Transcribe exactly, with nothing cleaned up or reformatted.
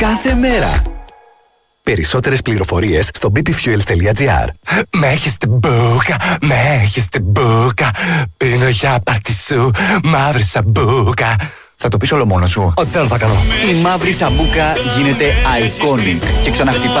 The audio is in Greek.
κάθε μέρα. Περισσότερες πληροφορίες στο μπι πι φιουέλ τελεία τζι άρ. Με έχεις την μπούκα, με έχεις την μπούκα. Πίνω για πάρτι σου, μαύρη σαμπούκα. Θα το πεις όλο μόνος σου. Ό,τι θέλω θα κάνω. Η μαύρη σαμπούκα γίνεται iconic και ξαναχτυπά